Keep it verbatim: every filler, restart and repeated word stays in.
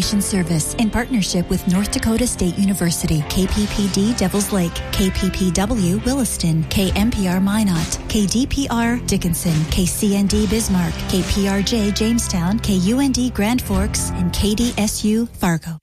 Information Service in partnership with North Dakota State University, K P P D Devils Lake, K P P W Williston, K M P R Minot, K D P R Dickinson, K C N D Bismarck, K P R J Jamestown, K U N D Grand Forks, and K D S U Fargo.